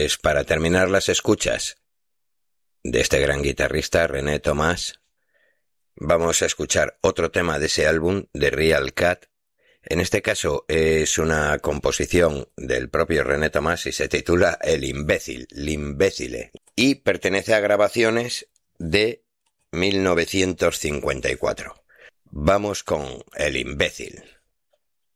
Pues para terminar las escuchas de este gran guitarrista, René Thomas, vamos a escuchar otro tema de ese álbum, de Real Cat. En este caso es una composición del propio René Thomas y se titula El Imbécil, L'Imbécile, y pertenece a grabaciones de 1954. Vamos con El Imbécil.